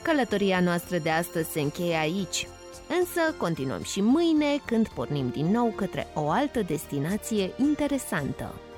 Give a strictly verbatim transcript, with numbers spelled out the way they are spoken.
Călătoria noastră de astăzi se încheie aici, însă continuăm și mâine când pornim din nou către o altă destinație interesantă.